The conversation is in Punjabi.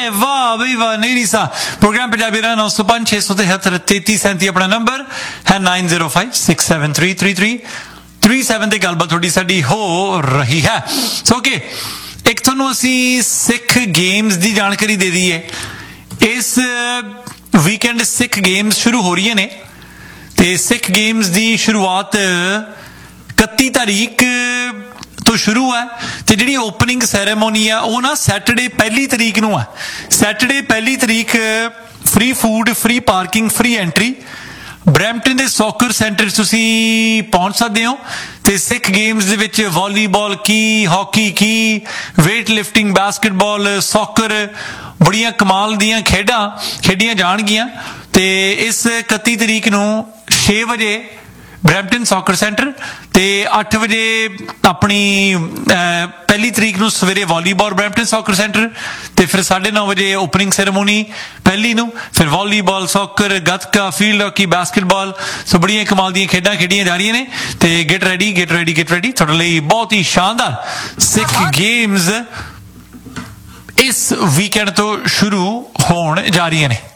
वाह बई वाह नहीं सा प्रोग्राम पंजाबी दा 905 673 3337 अपना नंबर है 9056733337 ਤੇ ਗੱਲਬਾਤ ਥੋੜੀ ਸਾਡੀ ਹੋ ਰਹੀ ਹੈ ਸੋ ਕਿ ਇੱਕ ਤੁਹਾਨੂੰ ਅਸੀਂ ਸਿੱਖ ਗੇਮਸ ਦੀ ਜਾਣਕਾਰੀ ਦੇ ਦਈਏ ਇਸ ਵੀਕਐਂਡ ਸਿੱਖ ਗੇਮਸ ਸ਼ੁਰੂ ਹੋ ਰਹੀਆਂ ਨੇ ਤੇ ਸਿੱਖ ਗੇਮਸ ਦੀ ਸ਼ੁਰੂਆਤ 31 ਤਾਰੀਖ ਤੋਂ ਸ਼ੁਰੂ ਹੈ ਤੇ ਜਿਹੜੀ ਓਪਨਿੰਗ ਸੈਰੇਮੋਨੀ ਆ ਉਹ ਨਾ ਸੈਟਰਡੇ 1 ਤਰੀਕ ਨੂੰ ਆ ਸੈਟਰਡੇ 1 ਤਰੀਕ free food free parking free entry Brampton ਦੇ ਸੌਕਰ ਸੈਂਟਰ ਤੁਸੀਂ ਪਹੁੰਚ ਸਕਦੇ ਹੋ ਤੇ ਸਿੱਖ ਗੇਮਸ ਦੇ ਵਿੱਚ ਵਾਲੀਬਾਲ ਕੀ ਹਾਕੀ ਕੀ ਵੇਟ ਲਿਫਟਿੰਗ ਬਾਸਕਟਬਾਲ ਸੌਕਰ ਬੜੀਆਂ ਕਮਾਲ ਦੀਆਂ ਖੇਡਾਂ ਖੇਡੀਆਂ ਜਾਣਗੀਆਂ ਤੇ ਇਸ 31 ਤਰੀਕ ਨੂੰ 6 ਵਜੇ ਬਰੈਂਪਟਨ ਸੌਕਰ ਸੈਂਟਰ ਤੇ 8 ਵਜੇ ਆਪਣੀ 1 ਤਰੀਕ ਨੂੰ ਸਵੇਰੇ ਵਾਲੀਬਾਲ ਬਰੈਂਪਟਨ ਸੌਕਰ ਸੈਂਟਰ ਤੇ ਫਿਰ 9:30 ਵਜੇ ਓਪਨਿੰਗ ਸੈਰੇਮੋਨੀ ਪਹਿਲੀ ਨੂੰ ਫਿਰ volleyball soccer gatka field hockey basketball ਸੋ ਬੜੀਆਂ ਕਮਾਲ ਦੀਆਂ ਖੇਡਾਂ ਖੇਡੀਆਂ ਜਾ ਰਹੀਆਂ ਨੇ ਤੇ ਗੈਟ ਰੈਡੀ ਤੁਹਾਡੇ ਲਈ ਬਹੁਤ ਹੀ ਸ਼ਾਨਦਾਰ ਸਿੱਖ ਗੇਮਸ ਇਸ ਵੀਕਐਂਡ ਤੋਂ ਸ਼ੁਰੂ ਹੋਣ ਜਾ ਰਹੀਆਂ ਨੇ